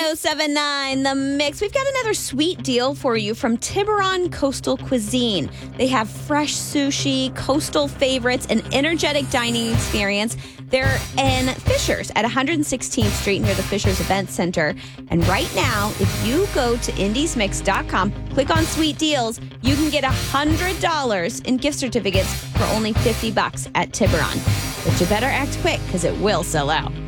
1079 The Mix. We've got another sweet deal for you from Tiburon Coastal Cuisine. They have fresh sushi, coastal favorites, an energetic dining experience. They're in Fishers at 116th Street near the Fishers Event Center. And right now, if you go to indiesmix.com, click on Sweet Deals, you can get $100 in gift certificates for only $50 at Tiburon. But you better act quick because it will sell out.